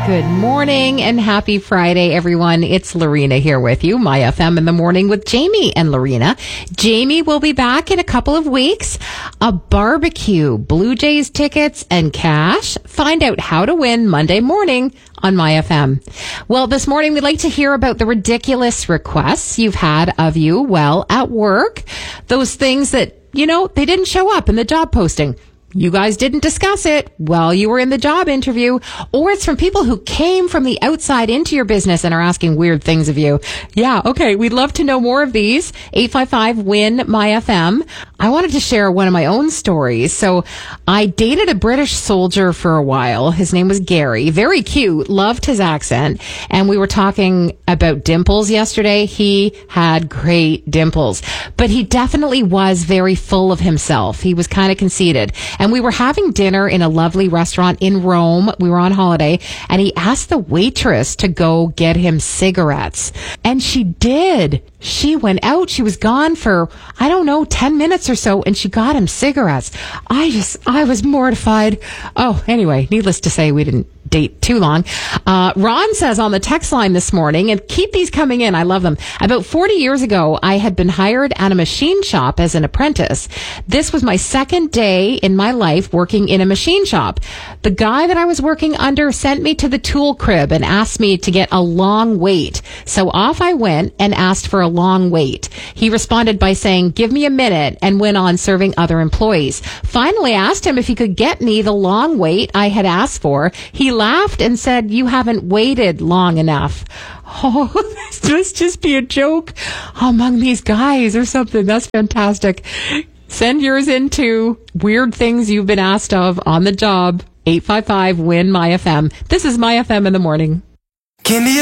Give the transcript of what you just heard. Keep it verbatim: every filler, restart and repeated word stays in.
Good morning and happy Friday, everyone. It's Lorena here with you, My F M in the Morning with Jamie and Lorena. Jamie will be back in a couple of weeks. A barbecue, Blue Jays tickets, and cash. Find out how to win Monday morning on My F M. Well, this morning we'd like to hear about the ridiculous requests you've had of you, well, at work. Those things that, you know, they didn't show up in the job posting. You guys didn't discuss it while you were in the job interview, or it's from people who came from the outside into your business and are asking weird things of you. Yeah, okay, we'd love to know more of these. eight five five, W I N, My F M. I wanted to share one of my own stories. So I dated a British soldier for a while. His name was Gary. Very cute. Loved his accent. And we were talking about dimples yesterday. He had great dimples, but he definitely was very full of himself. He was kind of conceited. And we were having dinner in a lovely restaurant in Rome. We were on holiday, and he asked the waitress to go get him cigarettes. And she did. She went out. She was gone for, I don't know, ten minutes or so, and she got him cigarettes. I just, I was mortified. Oh, anyway, needless to say, we didn't date too long. Uh, Ron says on the text line this morning, and keep these coming in, I love them. About forty years ago, I had been hired at a machine shop as an apprentice. This was my second day in my life working in a machine shop. The guy that I was working under sent me to the tool crib and asked me to get a long wait. So off I went and asked for a long wait. He responded by saying, "Give me a minute," and went on serving other employees. Finally asked him if he could get me the long wait I had asked for. He laughed and said, "You haven't waited long enough." Oh, this must just be a joke among these guys or something. That's fantastic. Send yours into weird things you've been asked of on the job. eight five five, W I N, My F M. This is My F M in the Morning. Give me